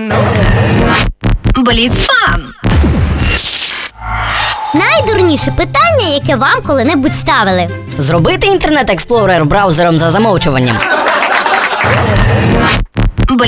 Бліцфан! Найдурніше питання, яке вам коли-небудь ставили. Зробити інтернет-експлорер браузером за замовчуванням.